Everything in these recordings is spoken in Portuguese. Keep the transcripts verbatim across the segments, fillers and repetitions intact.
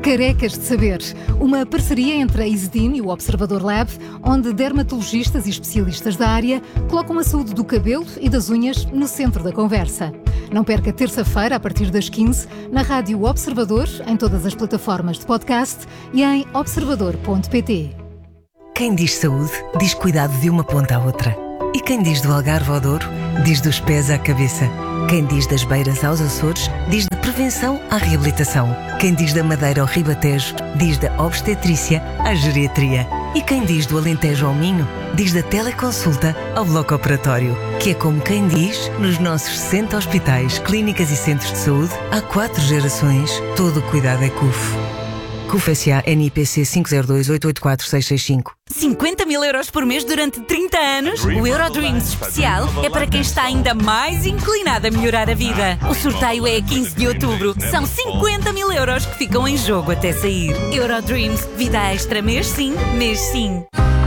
Carecas de Saber, uma parceria entre a EasyDean e o Observador Lab, onde dermatologistas e especialistas da área colocam a saúde do cabelo e das unhas no centro da conversa. Não perca terça-feira, a partir das quinze, na Rádio Observador, em todas as plataformas de podcast e em observador ponto pt. Quem diz saúde, diz cuidado de uma ponta à outra. E quem diz do Algarve ao Douro, diz dos pés à cabeça. Quem diz das Beiras aos Açores, diz de prevenção à reabilitação. Quem diz da Madeira ao Ribatejo, diz da obstetrícia à geriatria. E quem diz do Alentejo ao Minho, diz da teleconsulta ao bloco operatório. Que é como quem diz, nos nossos sessenta hospitais, clínicas e centros de saúde, há quatro gerações, todo o cuidado é C U F. C U F S A N I P C cinco zero dois oito oito quatro seis seis cinco. cinquenta mil euros por mês durante trinta anos? O Eurodreams especial é para quem está ainda mais inclinado a melhorar a vida. O sorteio é a quinze de outubro. São cinquenta mil euros que ficam em jogo até sair. Eurodreams, vida extra mês sim, mês sim.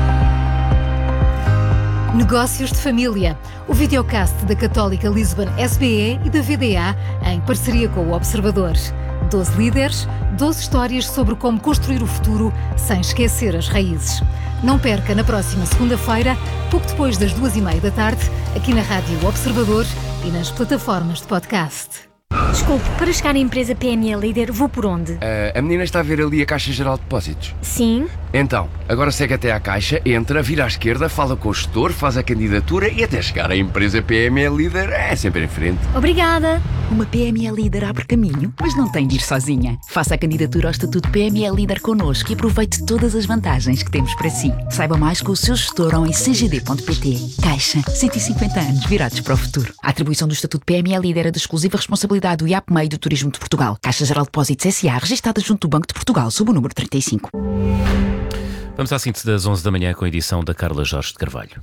Negócios de Família, o videocast da Católica Lisbon S B E e da V D A em parceria com o Observador. doze líderes, doze histórias sobre como construir o futuro sem esquecer as raízes. Não perca na próxima segunda-feira, pouco depois das duas e meia da tarde, aqui na Rádio Observador e nas plataformas de podcast. Desculpe, para chegar à empresa P M E Líder, vou por onde? Uh, a menina está a ver ali a Caixa Geral de Depósitos. Sim. Então, agora segue até à caixa, entra, vira à esquerda, fala com o gestor, faz a candidatura e até chegar à empresa P M E Líder é sempre em frente. Obrigada. Uma P M E Líder abre caminho, mas não tem de ir sozinha. Faça a candidatura ao Estatuto P M E Líder connosco e aproveite todas as vantagens que temos para si. Saiba mais com o seu gestor ou em c g d ponto p t. Caixa, cento e cinquenta anos virados para o futuro. A atribuição do Estatuto P M E Líder é de exclusiva responsabilidade do I A P M E I do Turismo de Portugal. Caixa Geral de Depósitos S A, registada junto do Banco de Portugal, sob o número trinta e cinco. Vamos à síntese das onze da manhã com a edição da Carla Jorge de Carvalho.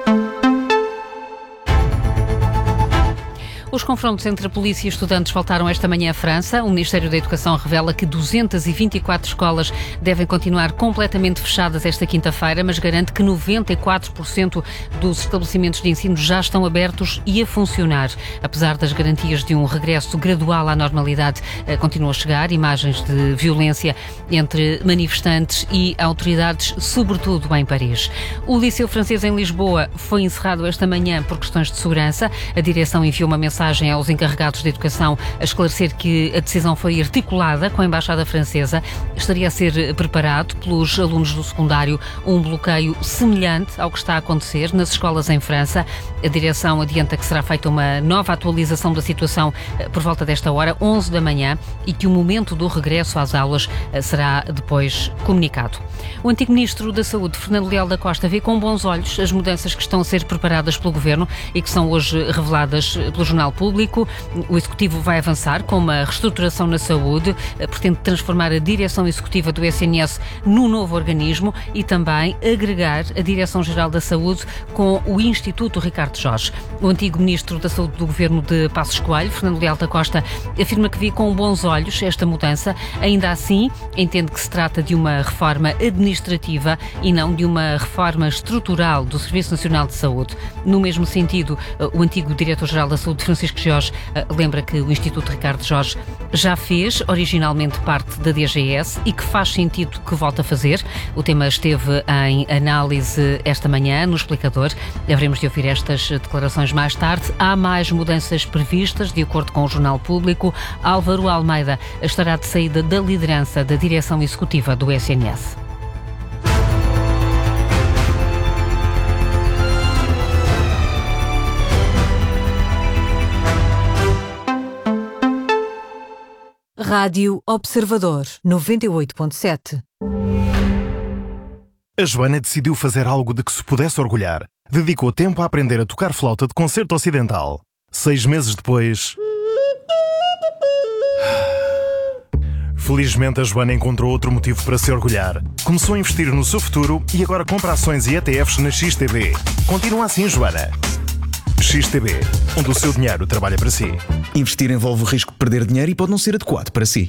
Os confrontos entre a polícia e estudantes voltaram esta manhã à França. O Ministério da Educação revela que duzentas e vinte e quatro escolas devem continuar completamente fechadas esta quinta-feira, mas garante que noventa e quatro por cento dos estabelecimentos de ensino já estão abertos e a funcionar. Apesar das garantias de um regresso gradual à normalidade, continuam a chegar imagens de violência entre manifestantes e autoridades, sobretudo em Paris. O Liceu Francês em Lisboa foi encerrado esta manhã por questões de segurança. A direção enviou uma mensagem aos encarregados de educação a esclarecer que a decisão foi articulada com a Embaixada Francesa. Estaria a ser preparado pelos alunos do secundário um bloqueio semelhante ao que está a acontecer nas escolas em França. A direção adianta que será feita uma nova atualização da situação por volta desta hora, onze da manhã, e que o momento do regresso às aulas será depois comunicado. O antigo Ministro da Saúde, Fernando Leal da Costa, vê com bons olhos as mudanças que estão a ser preparadas pelo Governo e que são hoje reveladas pelo Jornal Público. O Executivo vai avançar com uma reestruturação na saúde, pretende transformar a direção executiva do S N S num novo organismo e também agregar a Direção-Geral da Saúde com o Instituto Ricardo Jorge. O antigo Ministro da Saúde do Governo de Passos Coelho, Fernando Leal da Costa, afirma que vê com bons olhos esta mudança. Ainda assim, entende que se trata de uma reforma administrativa e não de uma reforma estrutural do Serviço Nacional de Saúde. No mesmo sentido, o antigo Diretor-Geral da Saúde, Francisco Jorge, lembra que o Instituto Ricardo Jorge já fez originalmente parte da D G S e que faz sentido que volte a fazer. O tema esteve em análise esta manhã no Explicador. Haveremos de ouvir estas declarações mais tarde. Há mais mudanças previstas, de acordo com o Jornal Público. Álvaro Almeida estará de saída da liderança da direção executiva do S N S. Rádio Observador, noventa e oito ponto sete. A Joana decidiu fazer algo de que se pudesse orgulhar. Dedicou tempo a aprender a tocar flauta de concerto ocidental. Seis meses depois... Felizmente, a Joana encontrou outro motivo para se orgulhar. Começou a investir no seu futuro e agora compra ações e E T Fs na X T B. Continua assim, Joana. X T B, onde o seu dinheiro trabalha para si. Investir envolve o risco de perder dinheiro e pode não ser adequado para si.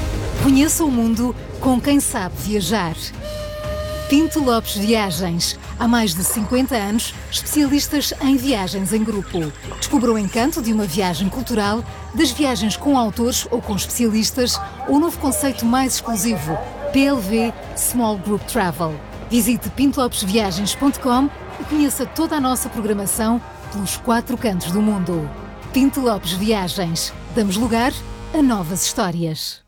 Conheça o mundo com quem sabe viajar. Pinto Lopes Viagens. Há mais de cinquenta anos, especialistas em viagens em grupo. Descubra o encanto de uma viagem cultural, das viagens com autores ou com especialistas, ou o novo conceito mais exclusivo, P L V Small Group Travel. Visite pinto lopes viagens ponto com e conheça toda a nossa programação pelos quatro cantos do mundo. Pinto Lopes Viagens. Damos lugar a novas histórias.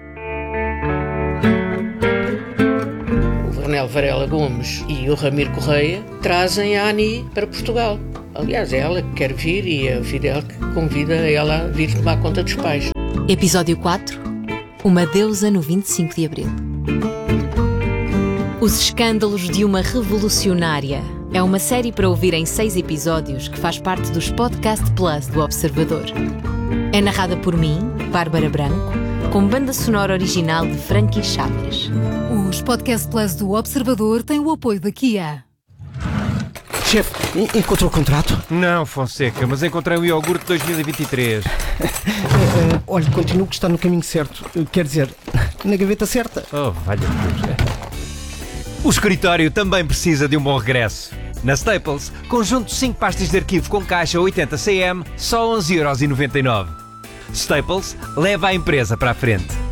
O Vernel Varela Gomes e o Ramiro Correia trazem a Ani para Portugal. Aliás, é ela que quer vir e é a Fidel que convida ela a vir tomar conta dos pais. Episódio quatro. Uma deusa no vinte e cinco de Abril. Os escândalos de uma revolucionária. É uma série para ouvir em seis episódios que faz parte dos Podcast Plus do Observador. É narrada por mim, Bárbara Branco, com banda sonora original de Frankie Chaves. Os Podcast Plus do Observador têm o apoio da Kia. Chefe, encontrou o contrato? Não, Fonseca, mas encontrei o iogurte dois mil e vinte e três. uh, uh, olha, continuo que está no caminho certo. Uh, quer dizer, na gaveta certa. Oh, valha Deus. O escritório também precisa de um bom regresso. Na Staples, conjunto de cinco pastas de arquivo com caixa oitenta centímetros, só onze euros e noventa e nove. Staples leva a empresa para a frente.